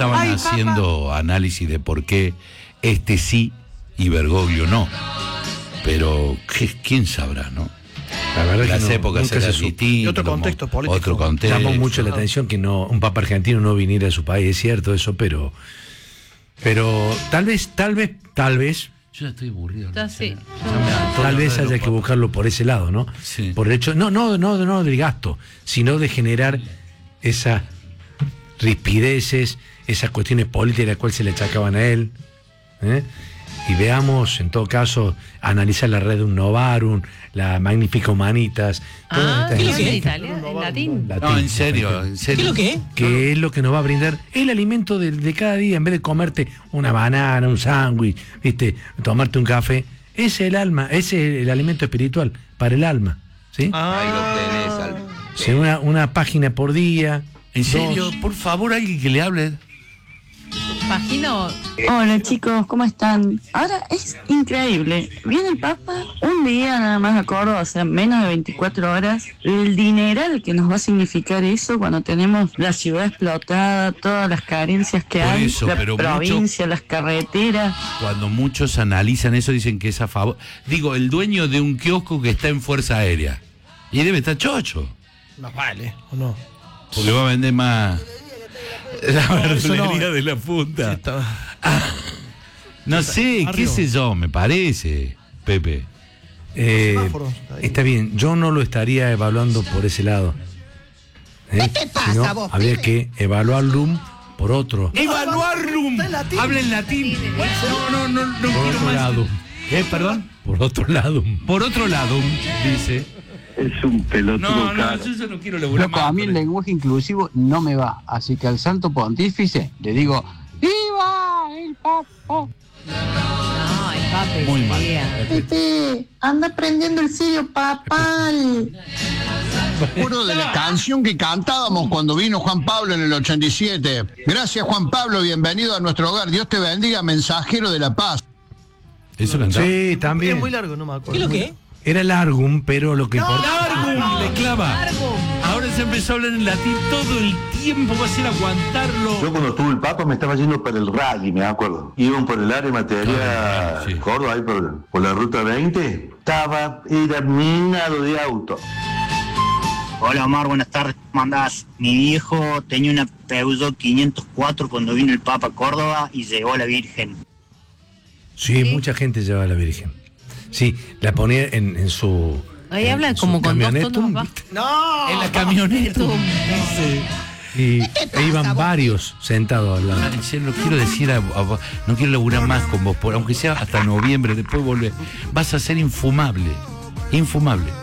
estaban haciendo análisis de por qué este sí y Bergoglio no. Pero quién sabrá, ¿no? La verdad las que épocas eran distintas. Y otro contexto político. Otro contexto. Llamó mucho la atención que un papa argentino no viniera a su país, es cierto eso, pero tal vez. Yo ya estoy aburrido. Ya sí. Tal vez haya que buscarlo por ese lado, ¿no? Sí. Por el hecho, no del gasto, sino de generar esas rispideces, esas cuestiones políticas a las cuales se le achacaban a él. Y veamos, en todo caso, analizar la red de un Novarum, la Magnífica Humanitas. ¿Qué es lo que es? ¿En latín? No, en serio. ¿Qué es lo que es? Que es lo que nos va a brindar el alimento de cada día, en vez de comerte una banana, un sándwich, ¿viste? Tomarte un café. Ese es el alma, ese es el alimento espiritual para el alma, ¿sí? Ahí lo tenés, Sí, una página por día. En serio, por favor, alguien que le hable. Pagino. Hola chicos, ¿cómo están? Ahora es increíble. Viene el Papa un día nada más a Córdoba, o sea, menos de 24 horas. El dineral que nos va a significar eso cuando tenemos la ciudad explotada, todas las carencias que hay, eso, la pero provincia, las carreteras. Cuando muchos analizan eso, dicen que es a favor. Digo, el dueño de un kiosco que está en Fuerza Aérea. Y debe estar chocho. Más vale, ¿o no? Porque va a vender más. La verdulería no. de la punta. Sí, No sé, qué sé yo, me parece, Pepe. Está bien, yo no lo estaría evaluando por ese lado. ¿Qué te pasa, sino vos, habría pibe? que evaluarlo por otro. ¡Evaluarrum! Habla en latín. No Por quiero otro más. lado. Perdón. Por otro lado. Por otro lado, dice. Es un pelotudo caro. Yo no quiero laburar Loco, más. a mí el lenguaje inclusivo no me va, así que al santo pontífice le digo ¡Viva el Papa! No, el pape. Muy mal. Pepe, anda prendiendo el cirio papal. Recuerdo de la canción que cantábamos cuando vino Juan Pablo en el 87. Gracias Juan Pablo, bienvenido a nuestro hogar. Dios te bendiga, mensajero de la paz. ¿Eso cantaba? Sí, Es también. muy largo, no me acuerdo. ¿Qué es lo que es? Era el Argum, pero lo que importa. ¡Argum! Le clava. Ahora se empezó a hablar en latín todo el tiempo, va a ser aguantarlo. Yo cuando estuve el Papa me estaba yendo para el rally, me acuerdo. Iban por el área de material Sí. Córdoba, ahí por la ruta 20. Era minado de auto. Hola Omar, buenas tardes, ¿cómo andás? Mi viejo tenía una Peugeot 504 cuando vino el Papa a Córdoba y llegó a la Virgen. Sí, mucha gente llevaba a la Virgen. Sí, la ponía en su. Ahí habla en su como con dos camioneta, tonos más. ¡No! En la camioneta. Y iban varios sentados al lado. Yo no quiero decir a vos, no quiero laburar más con vos, aunque sea hasta noviembre, después volver. Vas a ser infumable. Infumable.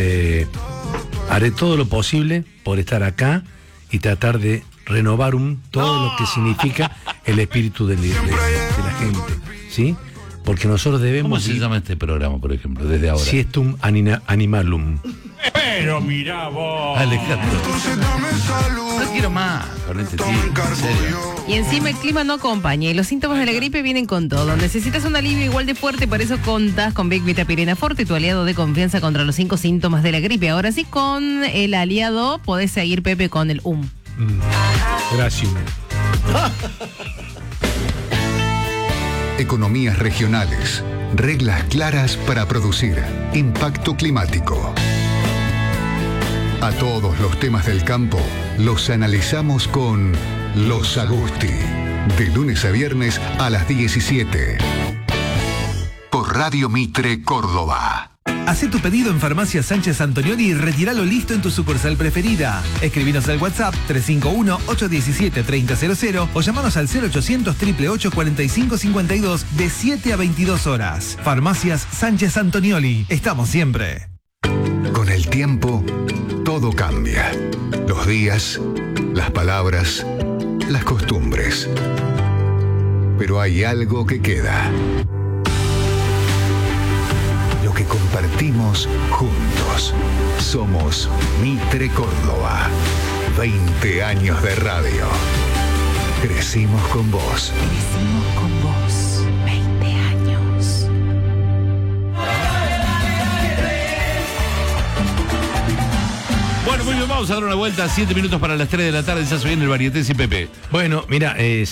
Haré todo lo posible por estar acá y tratar de renovar todo lo que significa el espíritu de la gente, ¿sí? Porque nosotros debemos. ¿Cómo se llama este programa, por ejemplo, desde ahora? Siestum animalum. Pero mirá vos. Alejandro. No quiero más con este tipo, en serio. Y encima el clima no acompaña y los síntomas de la gripe vienen con todo. Necesitas un alivio igual de fuerte, por eso contás con Big Vitapirena Forte, tu aliado de confianza contra los 5 síntomas de la gripe. Ahora sí, con el aliado podés seguir, Pepe, con el Gracias. Economías regionales, reglas claras para producir, impacto climático. A todos los temas del campo los analizamos con Los Agusti, de lunes a viernes a las 17. Por Radio Mitre Córdoba. Hacé tu pedido en Farmacia Sánchez Antonioli y retíralo listo en tu sucursal preferida. Escribinos al WhatsApp 351-817-3000 o llamanos al 0800-888-4552 de 7 a 22 horas. Farmacias Sánchez Antonioli. Estamos siempre. Con el tiempo, todo cambia. Los días, las palabras, las costumbres. Pero hay algo que queda. Lo que compartimos juntos. Somos Mitre Córdoba. 20 años de radio. Crecimos con vos. Crecimos con vos. 20 años. Bueno, muy bien, vamos a dar una vuelta. 7 minutos para las 3 de la tarde. Ya se viene el Varietés y Pepe. Bueno, mira,